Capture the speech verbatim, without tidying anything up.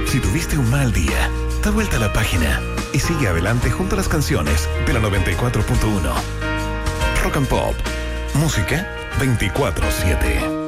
Si tuviste un mal día, da vuelta a la página y sigue adelante junto a las canciones de la noventa y cuatro punto uno. Rock and Pop. Música veinticuatro siete.